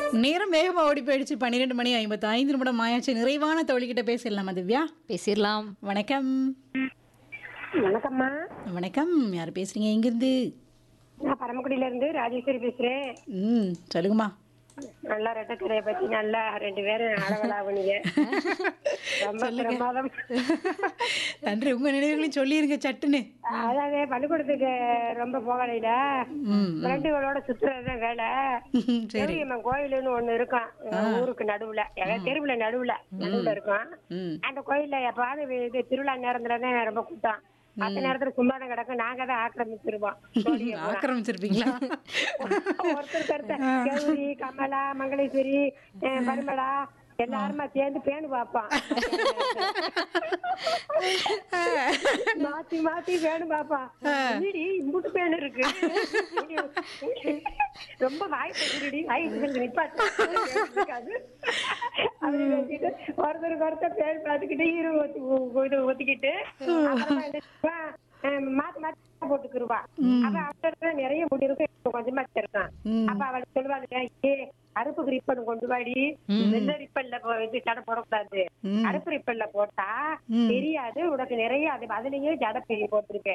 நேரம் வேகமா ஓடி போயிடுச்சு. 12:55 ஆயாச்சு. நிறைவான தோழிகிட்ட பேசிடலாமா திவ்யா? பேசிடலாம். வணக்கம். வணக்கம்மா. வணக்கம். யார் பேசுறீங்க? எங்கிருந்து? நான் பரமக்குடியில இருந்து ராஜேஸ்வரி பேசுறேன். சொல்லுங்கம்மா. நல்லா ரெட்டக்கரையை பத்தி நல்லா 2 பேரும் அளவலாவுனீங்க. ரொம்ப பிரமாதம். நன்றி. உங்க நினைவுகளையும் சொல்லிருங்க சட்டுன்னு. அதாவது பள்ளிக்கூடத்துக்கு ரொம்ப போகலையில ஃப்ரெண்டுகளோட சுத்துறதுதான் வேலை. சரி. கௌரியம்மன் கோயிலுன்னு ஒண்ணு இருக்கும் ஊருக்கு நடுவுல, தெருவுல நடுவுல இருக்கும். அந்த கோயில்ல எப்பாவது இது திருவிழா நேரத்துலதான் ரொம்ப கூட்டம். அந்த நேரத்துல சும்மாதான் கிடக்கும். நாங்க தான் ஆக்கிரமிச்சிருவோம். ஆக்கிரமிச்சிருப்பீங்களா? ஒருத்தர் கௌரி, கமலா, மங்களேஸ்வரி, பரிமளா எல்லாருமா சேர்ந்து பேணு பார்ப்போம். மாத்தி மாத்தி பேணு பார்ப்போம். இம்புட்டு பேணு இருக்கு, ரொம்ப வாய்ப்பு வாய்ப்பு நிப்பாட்டு அப்படின்னு வச்சுட்டு ஒருத்தருக்கு பேணு பார்த்துக்கிட்டு இது ஒத்திக்கிட்டு மாத்தி மாத்தி போட்டுக்குருவா. அப்ப அவட நிறைய முடி இருக்கும், கொஞ்சமா இருக்கான். அப்ப அவள் சொல்லுவாங்க, கருப்பு ரிப்பன் கொண்டு வாடி, வெள்ளை ரிப்பன்ல இது ஜடை போடக்கூடாது, கருப்பு ரிப்பன்ல போட்டா தெரியாது உனக்கு நிறைய, அதுலயே ஜடை பெரிய போட்டிருக்கேன்.